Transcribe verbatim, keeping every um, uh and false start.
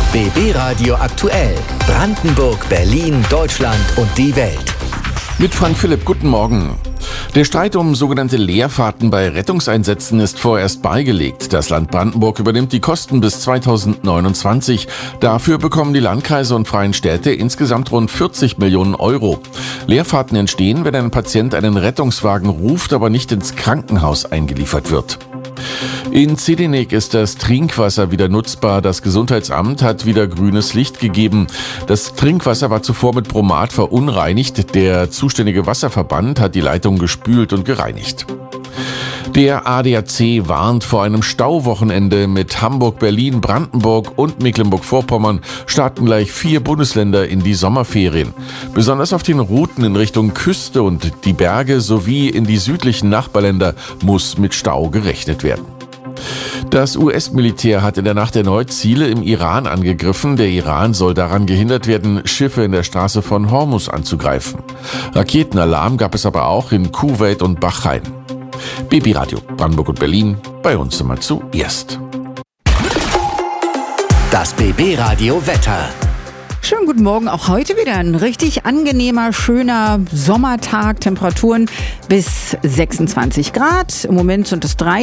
B B Radio aktuell. Brandenburg, Berlin, Deutschland und die Welt. Mit Frank Philipp, guten Morgen. Der Streit um sogenannte Leerfahrten bei Rettungseinsätzen ist vorerst beigelegt. Das Land Brandenburg übernimmt die Kosten bis zweitausendneunundzwanzig. Dafür bekommen die Landkreise und freien Städte insgesamt rund vierzig Millionen Euro. Leerfahrten entstehen, wenn ein Patient einen Rettungswagen ruft, aber nicht ins Krankenhaus eingeliefert wird. In Zedinek ist das Trinkwasser wieder nutzbar. Das Gesundheitsamt hat wieder grünes Licht gegeben. Das Trinkwasser war zuvor mit Bromat verunreinigt. Der zuständige Wasserverband hat die Leitung gespült und gereinigt. Der A D A C warnt vor einem Stauwochenende. Mit Hamburg, Berlin, Brandenburg und Mecklenburg-Vorpommern starten gleich vier Bundesländer in die Sommerferien. Besonders auf den Routen in Richtung Küste und die Berge sowie in die südlichen Nachbarländer muss mit Stau gerechnet werden. Das U S-Militär hat in der Nacht erneut Ziele im Iran angegriffen. Der Iran soll daran gehindert werden, Schiffe in der Straße von Hormuz anzugreifen. Raketenalarm gab es aber auch in Kuwait und Bahrain. B B Radio Brandenburg und Berlin, bei uns immer zuerst. Das B B Radio Wetter. Schönen guten Morgen, auch heute wieder ein richtig angenehmer, schöner Sommertag. Temperaturen bis sechsundzwanzig Grad. Im Moment sind es drei.